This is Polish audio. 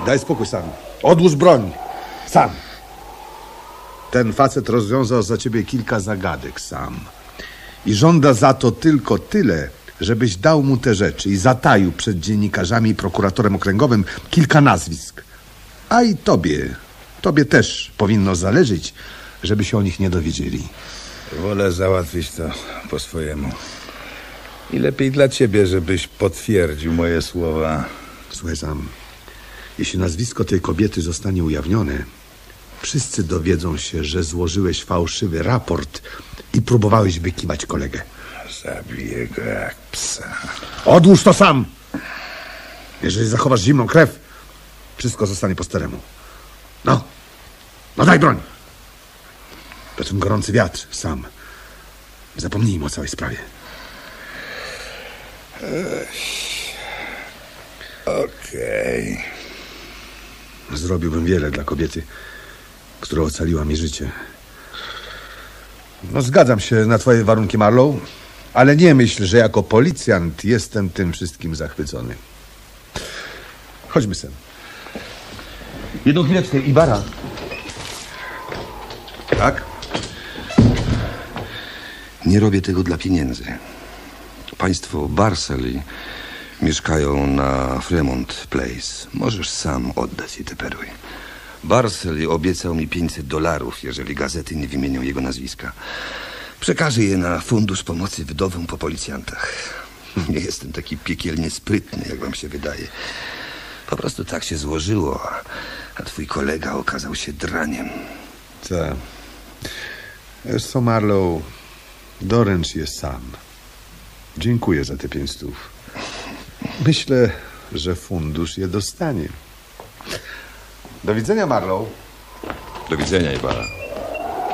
Daj spokój, Sam. Odłóż broń. Sam. Ten facet rozwiązał za ciebie kilka zagadek, Sam. I żąda za to tylko tyle, żebyś dał mu te rzeczy i zataił przed dziennikarzami i prokuratorem okręgowym kilka nazwisk. A i tobie też powinno zależeć, żeby się o nich nie dowiedzieli. Wolę załatwić to po swojemu. I lepiej dla ciebie, żebyś potwierdził moje słowa. Słuchaj, Sam, jeśli nazwisko tej kobiety zostanie ujawnione, wszyscy dowiedzą się, że złożyłeś fałszywy raport i próbowałeś wykiwać kolegę. Zabiję go jak psa. Odłóż to, Sam! Jeżeli zachowasz zimną krew, wszystko zostanie po staremu. No daj broń. To ten gorący wiatr, Sam. Zapomnijmy o całej sprawie. Okej. Zrobiłbym wiele dla kobiety, która ocaliła mi życie. No, zgadzam się na twoje warunki, Marlow, ale nie myśl, że jako policjant jestem tym wszystkim zachwycony. Chodźmy, Sam. Jedną chwileczkę, Ibarra. Tak? Nie robię tego dla pieniędzy. Państwo Barceli mieszkają na Fremont Place. Możesz sam oddać jej te perły. Barceli obiecał mi $500, jeżeli gazety nie wymienią jego nazwiska. Przekażę je na Fundusz Pomocy Wdowom po policjantach. Nie jestem taki piekielnie sprytny, jak wam się wydaje. Po prostu tak się złożyło, a twój kolega okazał się draniem. Tak. Wiesz co, Marlow, doręcz je sam. Dziękuję za te 500. Myślę, że fundusz je dostanie. Do widzenia, Marlow. Do widzenia, Ibarra.